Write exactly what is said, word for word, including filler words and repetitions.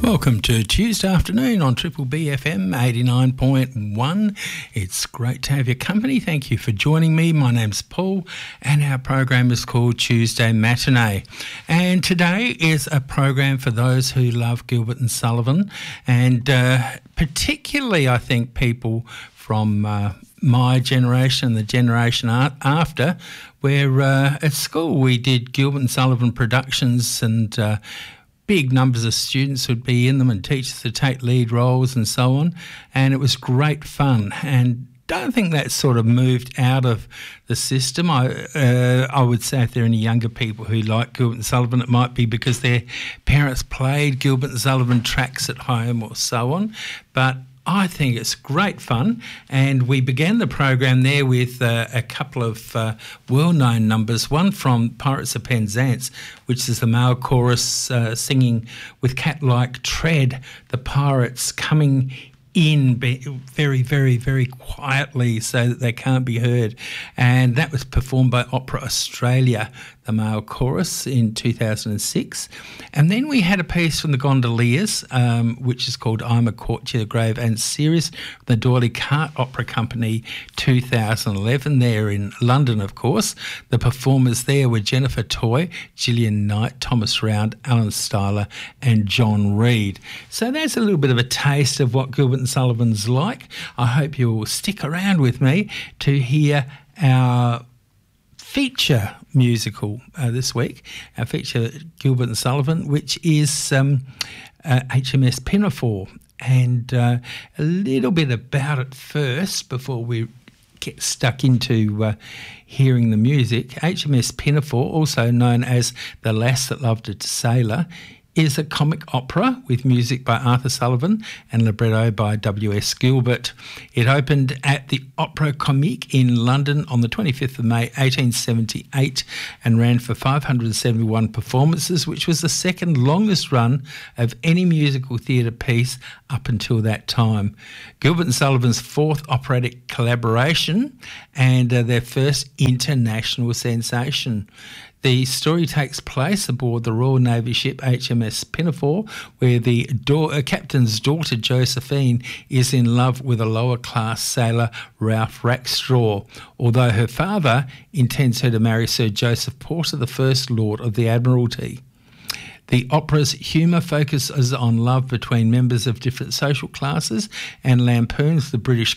Welcome to Tuesday afternoon on Triple B F M eighty-nine point one. It's great to have your company. Thank you for joining me. My name's Paul and our program is called Tuesday Matinee. And today is a program for those who love Gilbert and Sullivan, and uh, particularly I think people from uh, my generation, the generation after, where uh, at school we did Gilbert and Sullivan productions, and uh, big numbers of students would be in them and teachers would take lead roles and so on, and it was great fun. And don't think that sort of moved out of the system. I uh, I would say if there are any younger people who like Gilbert and Sullivan, it might be because their parents played Gilbert and Sullivan tracks at home or so on. But I think it's great fun, and we began the program there with uh, a couple of uh, well-known numbers, one from Pirates of Penzance, which is the male chorus uh, singing with cat-like tread, the pirates coming in very, very, very quietly so that they can't be heard. And that was performed by Opera Australia, the male chorus, in two thousand six. And then we had a piece from the Gondoliers, um, which is called I'm a Court to the Grave and Serious, the D'Oyly Carte Opera Company, two thousand eleven, there in London, of course. The performers there were Jennifer Toy, Gillian Knight, Thomas Round, Alan Styler and John Reed. So that's a little bit of a taste of what Gilbert and Sullivan's like. I hope you'll stick around with me to hear our feature musical uh, this week, our feature Gilbert and Sullivan, which is um, uh, H M S Pinafore. And uh, a little bit about it first before we get stuck into uh, hearing the music. H M S Pinafore, also known as The Lass That Loved a Sailor, is a comic opera with music by Arthur Sullivan and libretto by W S Gilbert. It opened at the Opera Comique in London on the twenty-fifth of May eighteen seventy-eight and ran for five hundred seventy-one performances, which was the second longest run of any musical theatre piece up until that time. Gilbert and Sullivan's fourth operatic collaboration and uh, their first international sensation. The story takes place aboard the Royal Navy ship H M S Pinafore, where the do- uh, captain's daughter Josephine is in love with a lower-class sailor, Ralph Rackstraw, although her father intends her to marry Sir Joseph Porter, the First Lord of the Admiralty. The opera's humour focuses on love between members of different social classes and lampoons the British